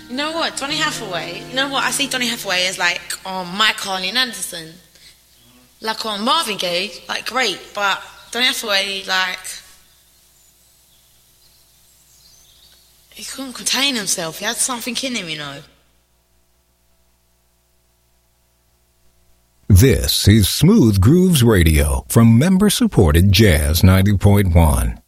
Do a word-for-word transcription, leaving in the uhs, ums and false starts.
You know what, Donny Hathaway, you know what, I see Donny Hathaway as like on Mike Harley and Anderson. Like on Marvin Gaye, like great, but Donny Hathaway, like, he couldn't contain himself, he had something in him, you know. This is Smooth Grooves Radio from member-supported Jazz ninety point one.